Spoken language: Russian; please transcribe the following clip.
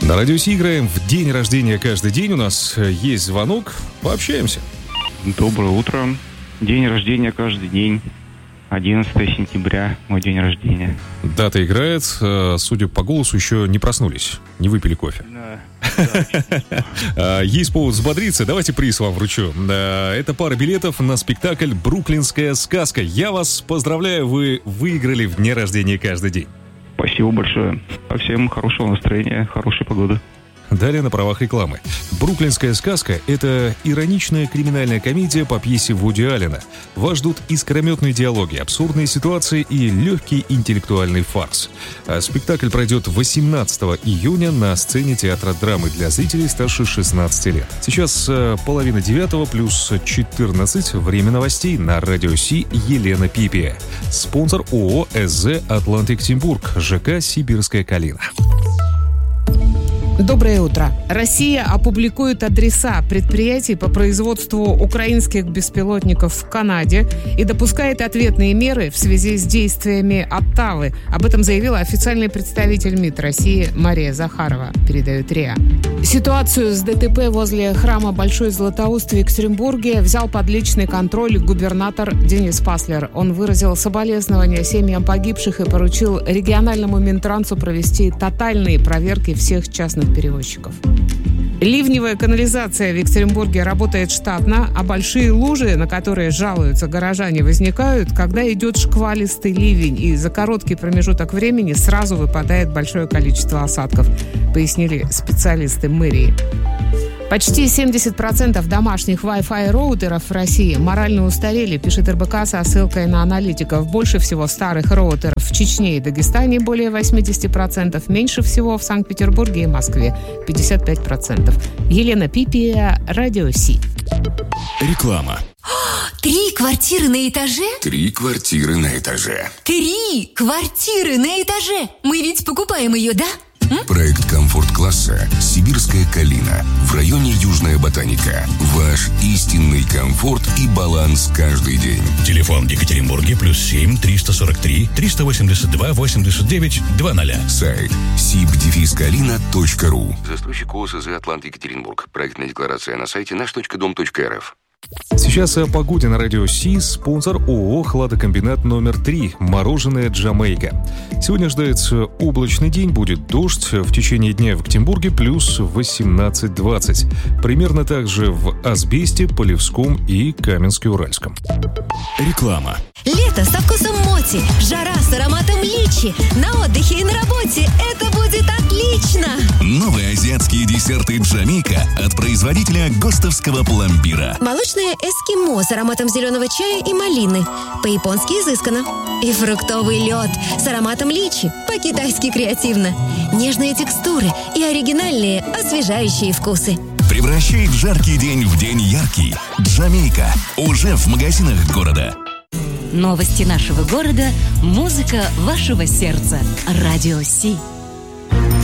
На Радио Си играем в день рождения каждый день. У нас есть звонок. Пообщаемся. Доброе утро. День рождения каждый день. 11 сентября, мой день рождения. Дата играет. Судя по голосу, еще не проснулись. Не выпили кофе. Да. Есть повод взбодриться. Давайте приз вам вручу. Это пара билетов на спектакль «Бруклинская сказка». Я вас поздравляю, вы выиграли в дне рождения каждый день. Спасибо большое. Всем хорошего настроения, хорошей погоды. Далее на правах рекламы. «Бруклинская сказка» — это ироничная криминальная комедия по пьесе Вуди Аллена. Вас ждут искрометные диалоги, абсурдные ситуации и легкий интеллектуальный фарс. Спектакль пройдет 18 июня на сцене театра драмы для зрителей старше 16 лет. Сейчас 8:30 плюс 14. Время новостей на Радио Си. Елена Пипия. Спонсор ООО «СЗ Атлантик-Тимбург», ЖК «Сибирская Калина». Доброе утро. Россия опубликует адреса предприятий по производству украинских беспилотников в Канаде и допускает ответные меры в связи с действиями Оттавы. Об этом заявила официальный представитель МИД России Мария Захарова, передает РИА. Ситуацию с ДТП возле храма Большой Златоуст в Екатеринбурге взял под личный контроль губернатор Денис Паслер. Он выразил соболезнования семьям погибших и поручил региональному Минтрансу провести тотальные проверки всех частных перевозчиков. Ливневая канализация в Екатеринбурге работает штатно, а большие лужи, на которые жалуются горожане, возникают, когда идет шквалистый ливень, и за короткий промежуток времени сразу выпадает большое количество осадков, пояснили специалисты мэрии. Почти 70% домашних Wi-Fi роутеров в России морально устарели, пишет РБК со ссылкой на аналитиков. Больше всего старых роутеров в Чечне и Дагестане, более 80%. Меньше всего в Санкт-Петербурге и Москве, 55%. Елена Пипия, Радио Си. Реклама. 3 квартиры на этаже? 3 квартиры на этаже. 3 квартиры на этаже! Мы ведь покупаем ее, да? Проект комфорт-класса «Сибирская Калина» в районе Южная Ботаника. Ваш истинный комфорт и баланс каждый день. Телефон в Екатеринбурге +7 343 382 89 20. Сайт sib-kalina.ru. Застройщик ООО «СЗ Атлант Екатеринбург». Проектная декларация на сайте наш.дом.рф. Сейчас о погоде на Радио Си. Спонсор ООО «Хладокомбинат номер 3». Мороженое «Джамейка». Сегодня ожидается облачный день, будет дождь. В течение дня в Екатеринбурге плюс 18-20. Примерно так же в Асбесте, Полевском и Каменске-Уральском. Реклама. Лето со вкусом моти, жара с ароматом личи. На отдыхе и на работе это будет отлично! Новые азиатские десерты «Джамейка» от производителя ГОСТовского пломбира. Молочное эскимо с ароматом зеленого чая и малины. По-японски изысканно. И фруктовый лед с ароматом личи. По-китайски креативно. Нежные текстуры и оригинальные освежающие вкусы. Превращает жаркий день в день яркий. «Джамейка» уже в магазинах города. Новости нашего города, музыка вашего сердца. Радио Си.